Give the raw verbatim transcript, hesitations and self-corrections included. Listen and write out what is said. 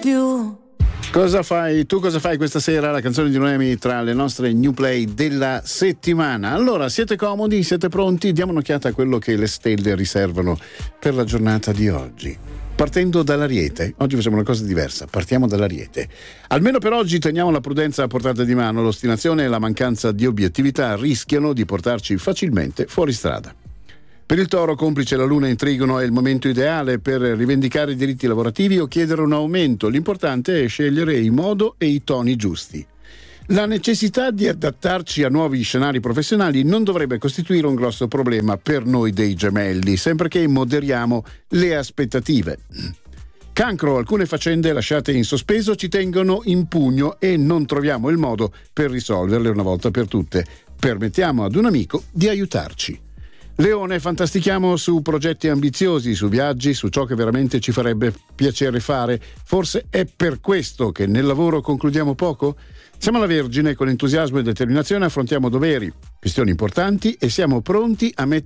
più. Cosa fai? Tu cosa fai questa sera? La canzone di Noemi tra le nostre new play della settimana. Allora, siete comodi? Siete pronti? Diamo un'occhiata a quello che le stelle riservano per la giornata di oggi. Partendo dall'Ariete, oggi facciamo una cosa diversa, partiamo dall'Ariete. Almeno per oggi teniamo la prudenza a portata di mano, l'ostinazione e la mancanza di obiettività rischiano di portarci facilmente fuori strada. Per il Toro, complice la Luna in Trigono, è il momento ideale per rivendicare i diritti lavorativi o chiedere un aumento. L'importante è scegliere il modo e i toni giusti. La necessità di adattarci a nuovi scenari professionali non dovrebbe costituire un grosso problema per noi dei Gemelli, sempre che moderiamo le aspettative. Cancro, alcune faccende lasciate in sospeso ci tengono in pugno e non troviamo il modo per risolverle una volta per tutte. Permettiamo ad un amico di aiutarci. Leone, fantastichiamo su progetti ambiziosi, su viaggi, su ciò che veramente ci farebbe piacere fare. Forse è per questo che nel lavoro concludiamo poco? Siamo alla Vergine, con entusiasmo e determinazione affrontiamo doveri, questioni importanti e siamo pronti a mettere